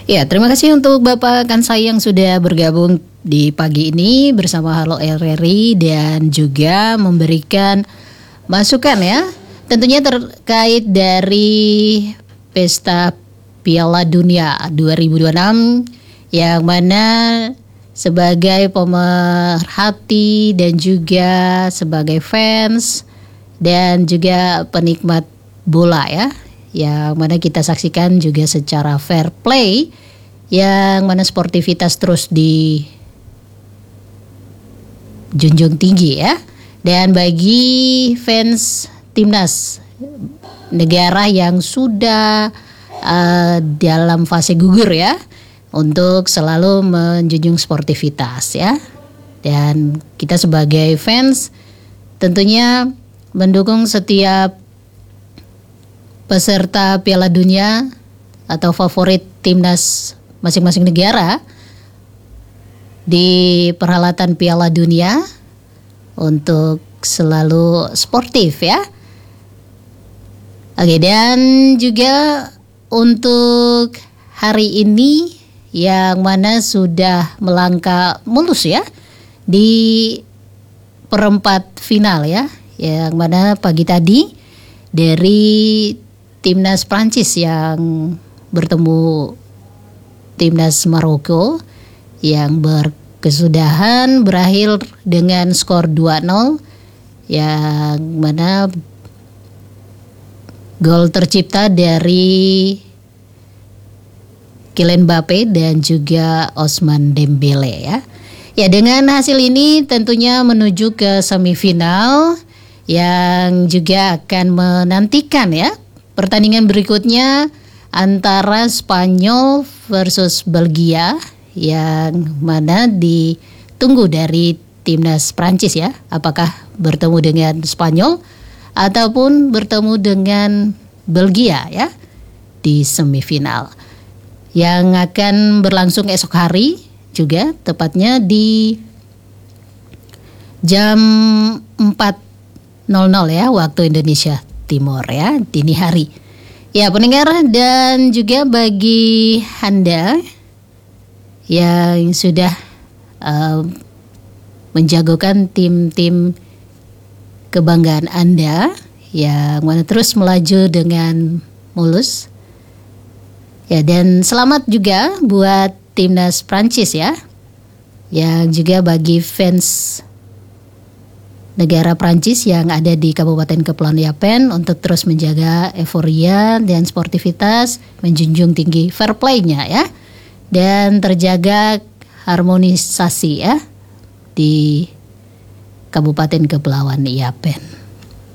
Ya, terima kasih untuk Bapak Kansai yang sudah bergabung di pagi ini bersama Halo RRI dan juga memberikan masukan ya. Tentunya terkait dari Pesta Piala Dunia 2026 yang mana sebagai pemerhati dan juga sebagai fans dan juga penikmat bola ya, yang mana kita saksikan juga secara fair play, yang mana sportivitas terus dijunjung tinggi ya. Dan bagi fans timnas negara yang sudah dalam fase gugur ya, untuk selalu menjunjung sportivitas ya. Dan kita sebagai fans tentunya mendukung setiap peserta Piala Dunia atau favorit timnas masing-masing negara di perhelatan Piala Dunia untuk selalu sportif ya. Oke, dan juga untuk hari ini yang mana sudah melangkah mulus ya di perempat final ya, yang mana pagi tadi dari timnas Prancis yang bertemu timnas Maroko yang berkesudahan berakhir dengan skor 2-0, yang mana gol tercipta dari Kylian Mbappe dan juga Ousmane Dembele ya. Ya, dengan hasil ini tentunya menuju ke semifinal yang juga akan menantikan ya pertandingan berikutnya antara Spanyol versus Belgia, yang mana ditunggu dari timnas Prancis ya, apakah bertemu dengan Spanyol ataupun bertemu dengan Belgia ya di semifinal yang akan berlangsung esok hari juga, tepatnya di jam 4.00 ya waktu Indonesia Timur ya, dini hari. Ya pendengar, dan juga bagi Anda yang sudah menjagokan tim-tim kebanggaan Anda yang mana terus melaju dengan mulus. Ya, dan selamat juga buat timnas Prancis ya, yang juga bagi fans negara Prancis yang ada di Kabupaten Kepulauan Yapen untuk terus menjaga euforia dan sportivitas, menjunjung tinggi fair play-nya ya, dan terjaga harmonisasi ya di Kabupaten Kepulauan Yapen.